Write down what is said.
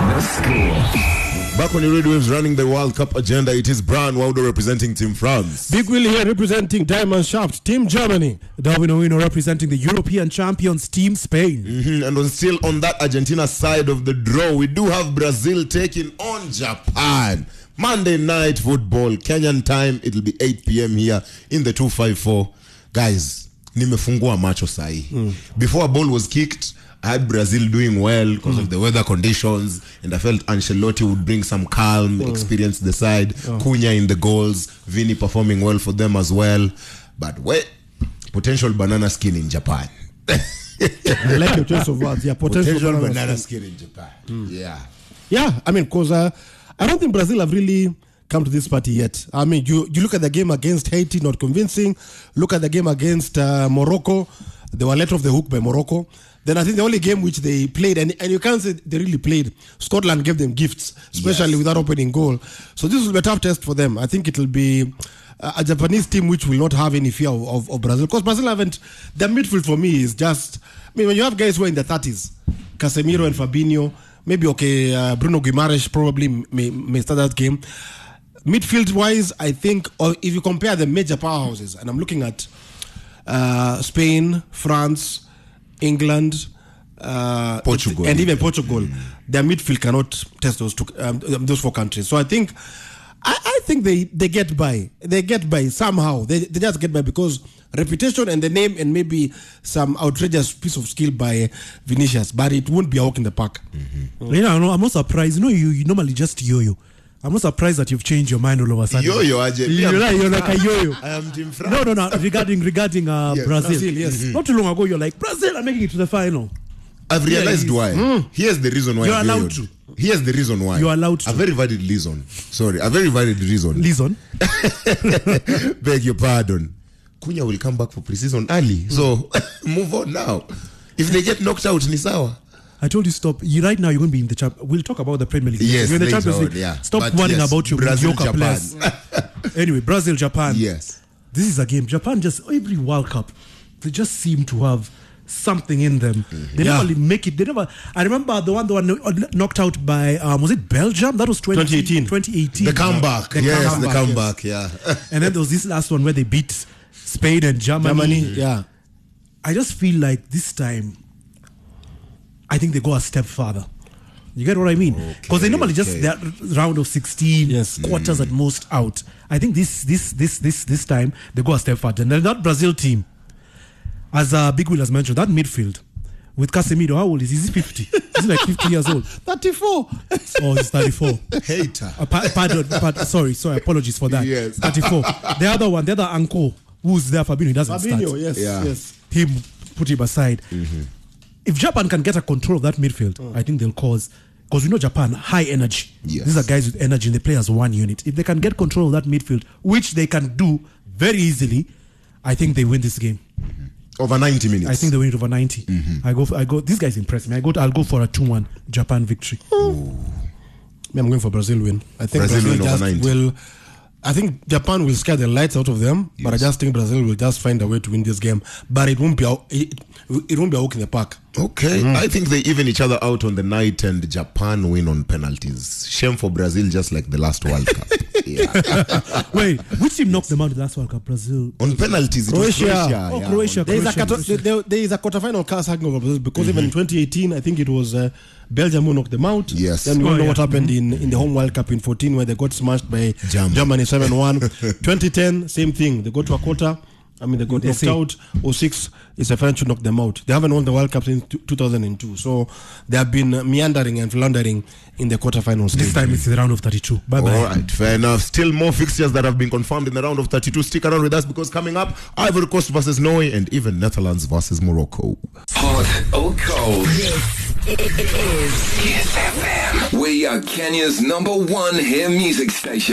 The Score. Back on your radio waves running the World Cup agenda, it is Brian Waudo representing Team France. Big Willie here representing Diamond Shaft, Team Germany. Darwin Owino representing the European champions, Team Spain. And still on that Argentina side of the draw, we do have Brazil taking on Japan. Monday night football, Kenyan time, it'll be 8 p.m. here in the 254. Guys, nimefungua macho sahi. Before a ball was kicked, I had Brazil doing well because of the weather conditions, and I felt Ancelotti would bring some calm, experience the side. Cunha in the goals, Vini performing well for them as well. But wait, potential banana skin in Japan. I like your choice of words. Yeah, potential banana skin in Japan. Yeah, I mean, because I don't think Brazil have really come to this party yet. I mean, you look at the game against Haiti, not convincing. Look at the game against Morocco. They were let off the hook by Morocco. Then I think the only game which they played, and you can't say they really played, Scotland gave them gifts, especially without opening goal. So this will be a tough test for them. I think it will be a Japanese team which will not have any fear of Brazil. Because Brazil haven't, their midfield for me is just, I mean, when you have guys who are in the 30s, Casemiro and Fabinho, maybe Bruno Guimaraes probably may start that game. Midfield-wise, I think, or if you compare the major powerhouses, and I'm looking at Spain, France, England, Portugal, and even Portugal, their midfield cannot test those four countries. So I think they get by. They get by somehow. They just get by because reputation and the name and maybe some outrageous piece of skill by Vinicius, but it won't be a walk in the park. You know, I'm not surprised. You know, you normally just yo-yo. I'm not surprised that you've changed your mind all of a sudden. Yo-yo, Ajay. You're like a yo-yo. I am Team France. No. Regarding Yes. Brazil. Yes. Not too long ago, you're like, Brazil are making it to the final. I've realized why. Here's the reason why. You're allowed to. Here's the reason why. You're allowed to. A very valid reason. Sorry, a very valid reason. Listen. Beg your pardon. Cunha will come back for pre-season early. So, move on now. If they get knocked out, ni sawa. I told you stop. Right now, you're going to be in the champ. We'll talk about the Premier League. Yes, you're in the Champions on, League. yeah. Stop But worrying yes, about your Brazil, mediocre players. Anyway, Brazil, Japan. Yes. This is a game. Japan just, every World Cup, they just seem to have something in them. They never really make it. They never. I remember the one knocked out by, was it Belgium? That was 2018. The comeback. The comeback, yeah. And then there was this last one where they beat Spain and Germany. Yeah. I just feel like this time, I think they go a step further. You get what I mean? Because they normally just they're round of 16, quarters at most out. I think this time they go a step further. And that Brazil team, as Big Will has mentioned, that midfield with Casemiro, how old is he? Is he 50? Is he like 50 years old? 34. Oh, he's 34. Hater. Pardon, sorry, apologies for that. Yes. 34. The other uncle who's there, Fabinho, he doesn't start. Yes. Him, put him aside. If Japan can get a control of that midfield, I think they'll cause, because we know Japan, high energy. Yes. These are guys with energy and they play as one unit. If they can get control of that midfield, which they can do very easily, I think they win this game. Over 90 minutes. I think they win it over 90. I go. These guys impress me. I'll go for a 2-1 Japan victory. I'm going for Brazil win. I think Brazil win over just 90. will. I think Japan will scare the lights out of them, but I just think Brazil will just find a way to win this game. But it won't be it won't be a walk in the park. Okay. I think they even each other out on the night and Japan win on penalties. Shame for Brazil, just like the last World Cup. Wait, which team knocked them out in the last World Cup? Brazil? On penalties, it was Croatia. Croatia. Croatia. There is a quarterfinal cast hanging over Brazil because even in 2018, I think it was Belgium who knocked them out. Yes. Then we know what happened in the home World Cup in 14 where they got smashed by Germany 7-1. 2010, same thing. They go to a quarter. I mean, they got knocked out. 06 is a French who knocked them out. They haven't won the World Cup since 2002. So they have been meandering and floundering in the quarterfinals. This time it's the round of 32. Bye-bye. All right, fair enough. Still more fixtures that have been confirmed in the round of 32. Stick around with us because coming up, Ivory Coast versus Norway and even Netherlands versus Morocco. Hot or cold? This is Kiss FM. We are Kenya's #1 hit music station.